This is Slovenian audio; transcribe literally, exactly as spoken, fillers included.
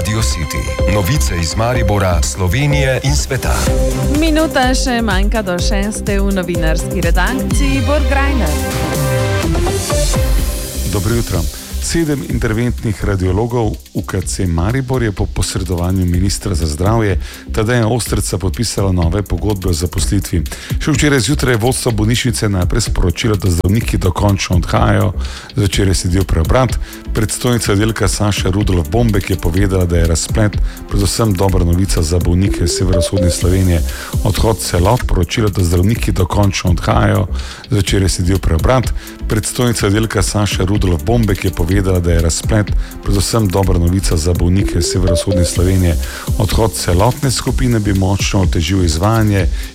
Radio City. Novice iz Maribora, Slovenije in sveta. Minuta še manjka do šeste v novinarski redakciji. Borgrajner. Dobro jutro. Sedem interventnih radiologov U K C Maribor je po posredovanju ministra za zdravje Tadeja Osterca podpisalo nove pogodbe o zaposlitvi. Še včeraj zjutraj je vodstvo bolnišnice najprej sporočilo, da zdravniki dokončno odhajajo, zvečer je sledil preobrat. Predstojnica oddelka Saša Rudolf Bombek je povedala, da je razplet predvsem dobra novica za bolnike severovzhodne Slovenije. Odhod celot, poročilo, da zdravniki dokončno odhajajo, zvečer je sledil preobrat. Predstojnica oddelka Saša Rudolf Bombek je povedala, da je razplet predvsem dobra novica za bolnike severovzhodne Slovenije. Odhod celotne skupine bi močno otežil izvajanje